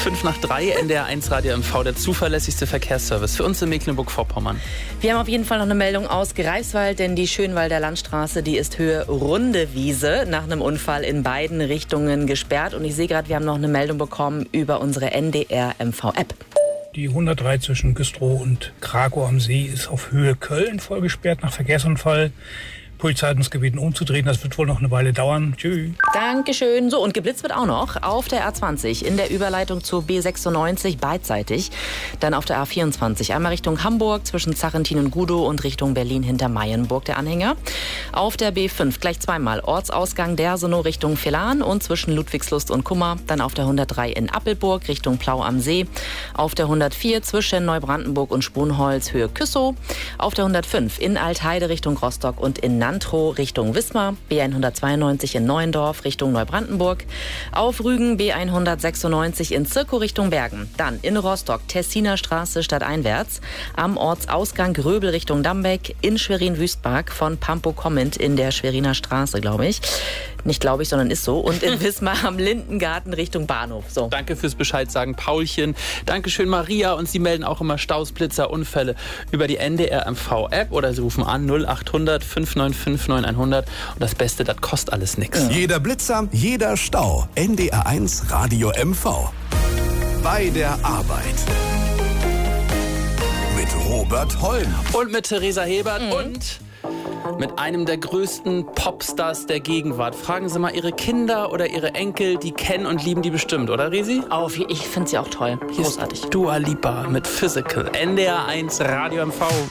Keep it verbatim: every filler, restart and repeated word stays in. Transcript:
fünf nach drei, N D R eins Radio M V, der zuverlässigste Verkehrsservice für uns in Mecklenburg-Vorpommern. Wir haben auf jeden Fall noch eine Meldung aus Greifswald, denn die Schönwalder Landstraße, die ist Höhe Rundewiese, nach einem Unfall in beiden Richtungen gesperrt. Und ich sehe gerade, wir haben noch eine Meldung bekommen über unsere N D R M V-App. Die hundertdrei zwischen Güstrow und Krakow am See ist auf Höhe Köln voll gesperrt nach Verkehrsunfall. Polizei hat uns gebeten, umzudrehen. Das wird wohl noch eine Weile dauern. Tschüss. Dankeschön. So, und geblitzt wird auch noch auf der A zwanzig in der Überleitung zur B sechsundneunzig beidseitig. Dann auf der A vierundzwanzig einmal Richtung Hamburg zwischen Zachentin und Gudow und Richtung Berlin hinter Mayenburg der Anhänger. Auf der B fünf gleich zweimal Ortsausgang Dersenow Richtung Villahn und zwischen Ludwigslust und Kummer. Dann auf der hundertdrei in Appelburg Richtung Plau am See. Auf der hundertvier zwischen Neubrandenburg und Sponholz Höhe Küssow. Auf der hundertfünf in Altheide Richtung Rostock und in Nantro Richtung Wismar, B hundertzweiundneunzig in Neuendorf Richtung Neubrandenburg, auf Rügen B hundertsechsundneunzig in Zirkow Richtung Bergen, dann in Rostock Tessiner Straße stadteinwärts, am Ortsausgang Gröbel Richtung Dambeck, in Schwerin-Wüstpark von Pampo-Comment in der Schweriner Straße, glaube ich. Nicht glaube ich, sondern ist so. Und in Wismar am Lindengarten Richtung Bahnhof. So. Danke fürs Bescheid sagen, Paulchen. Dankeschön, Maria. Und Sie melden auch immer Staus, Blitzer, Unfälle über die N D R M V-App oder Sie rufen an null achthundert fünf neun fünf neun hundert. Und das Beste, das kostet alles nichts. Ja. Jeder Blitzer, jeder Stau. N D R eins Radio M V. Bei der Arbeit. Mit Robert Holm. Und mit Theresa Hebert. Mhm. Und mit einem der größten Popstars der Gegenwart. Fragen Sie mal Ihre Kinder oder Ihre Enkel, die kennen und lieben die bestimmt, oder Resi? Auf, ich finde sie auch toll. Hier Großartig. ist Dua Lipa mit Physical. N D R eins Radio M V.